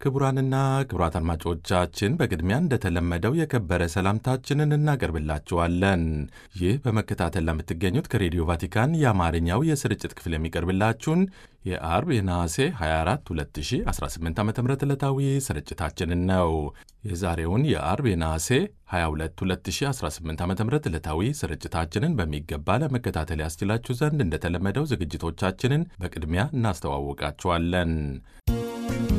ክቡራንና ክቡራት አድማጮቻችን በቅድሚያ እንደተለመደው የከበረ ሰላምታችንን እናቀርብላችኋለን። ይህ በመከታተል ለምትገኙት ከሬዲዮ ቫቲካን የአማርኛው የስርጭት ክፍል የሚቀርብላችሁን የአርብ የነሐሴ 24 2018 ዓ ም ዕለታዊ ስርጭታችንን ነው። የዛሬውን የአርብ የነሐሴ 22 2018 ዓ ም ዕለታዊ ስርጭታችንን በሚገባ ለመከታተል ያስችላችሁ ዘንድ እንደተለመደው ዝግጅቶቻችንን በቅድሚያ እናስተዋውቃችኋለን።